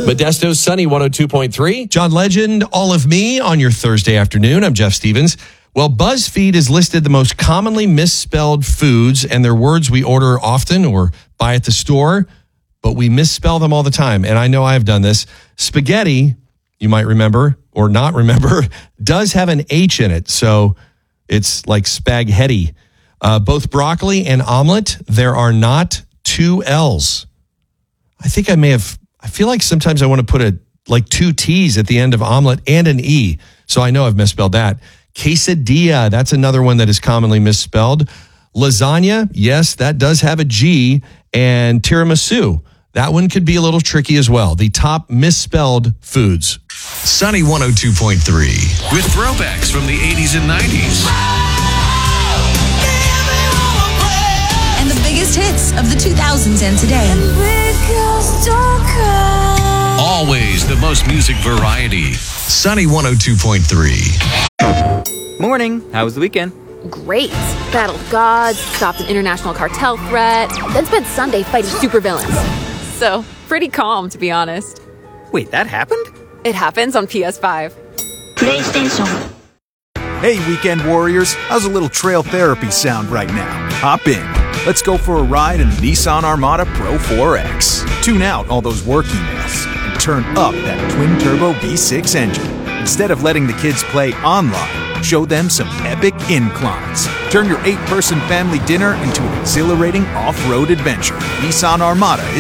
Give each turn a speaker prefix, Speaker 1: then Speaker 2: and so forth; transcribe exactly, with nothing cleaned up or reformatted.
Speaker 1: Modesto's Sunny one oh two point three.
Speaker 2: John Legend, All of Me on your Thursday afternoon. I'm Jeff Stevens. Well, BuzzFeed has listed the most commonly misspelled foods and their words we order often or buy at the store, but we misspell them all the time. And I know I've done this. Spaghetti, you might remember or not remember, does have an H in it. So it's like spaghetti. Uh, both broccoli and omelet, there are not two L's. I think I may have, I feel like sometimes I want to put a like two T's at the end of omelet and an E. So I know I've misspelled that. Quesadilla, that's another one that is commonly misspelled. Lasagna, yes, that does have a G. And tiramisu, that one could be a little tricky as well. The top misspelled foods.
Speaker 3: Sunny one oh two point three with throwbacks from the eighties and nineties.
Speaker 4: And the biggest hits of the two thousands and today.
Speaker 3: Always the most music variety. Sunny one oh two point three.
Speaker 5: Morning. How was the weekend?
Speaker 6: Great. Battled gods, stopped an international cartel threat, then spent Sunday fighting supervillains. So, pretty calm, to be honest.
Speaker 5: Wait, that happened?
Speaker 6: It happens on P S five.
Speaker 7: PlayStation.
Speaker 8: Hey, weekend warriors. How's a little trail therapy sound right now? Hop in. Let's go for a ride in the Nissan Armada Pro four X. Tune out all those work emails and turn up that twin-turbo V six engine. Instead of letting the kids play online, show them some epic inclines. Turn your eight-person family dinner into an exhilarating off-road adventure. Nissan Armada